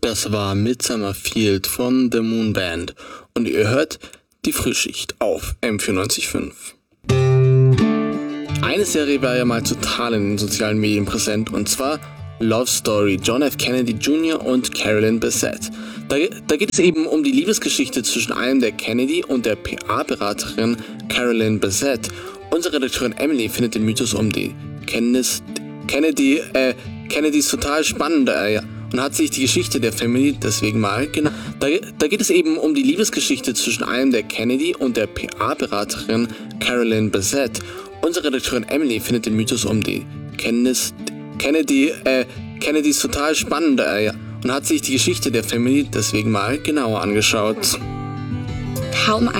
Das war Midsummer Field von The Moon Band und ihr hört die Frühschicht auf M94.5. Eine Serie war ja mal total in den sozialen Medien präsent, und zwar Love Story, John F. Kennedy Jr. und Carolyn Bessette. Da geht es eben um die Liebesgeschichte zwischen einem der Kennedy und der PA-Beraterin Carolyn Bessette. Unsere Redakteurin Emily findet den Mythos um die Kennedys total spannend und hat sich die Geschichte der Family deswegen mal genannt. Da geht es eben um die Liebesgeschichte zwischen einem der Kennedy und der PA-Beraterin Carolyn Bessette. Unsere Redakteurin Emily findet den Mythos um die Kennedys total spannend und hat sich die Geschichte der Family deswegen mal genauer angeschaut. Kaum